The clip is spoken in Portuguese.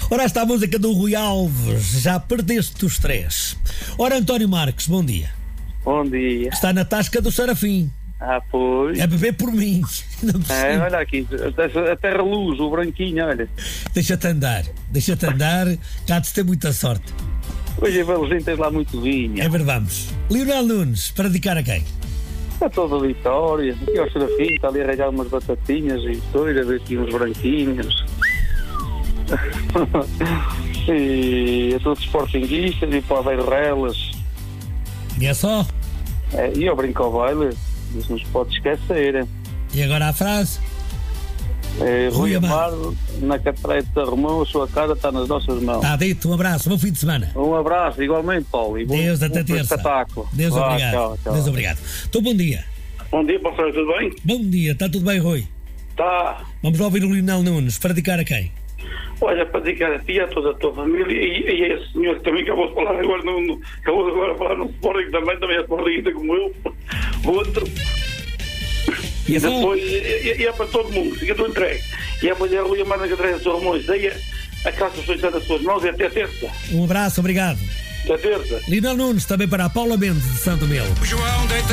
Ora, esta música do Rui Alves, já perdeste os 3. Ora, António Marques, bom dia. Bom dia. Está na tasca do Serafim. Ah, pois. É beber por mim. Olha aqui, a terra luz, o branquinho, olha. Deixa-te andar, cá de ter muita sorte. Hoje em Valentim tens lá muito vinho. É verdade, vamos. Lionel Nunes, para dedicar a quem? Está toda a Vitória. Aqui ao Serafim, está ali a arranjar umas batatinhas e Vitória, ver aqui uns branquinhos. E a todos os sportinguistas e para o Aveiro Relas. E é só? E ao Brinco ao Baile, isso não se pode esquecer. E agora a frase? Rui Amaro, na Catarata da Romão, a sua casa está nas nossas mãos. Está dito, um abraço, bom fim de semana. Um abraço, igualmente, Paulo. E Deus, até terça. Espetáculo. Deus, obrigado. Tchau. Deus, obrigado. Então, bom dia. Bom dia, pastor, tudo bem? Bom dia, está tudo bem, Rui? Tá. Vamos lá ouvir o Lionel Nunes, para dedicar a quem? Olha, para dedicar a ti, a toda a tua família e a esse senhor que também acabou de falar agora, acabou agora de falar no Sporting também é Sportingista como eu, outro. E depois, e é para todo mundo, fica tudo entregue. E a mulher Rui Amaro na Catarata dos Romões, daí a casa foi das suas mãos e até terça. Um abraço, obrigado. Até terça. Lionel Nunes, também para a Paula Mendes de Santo Melo.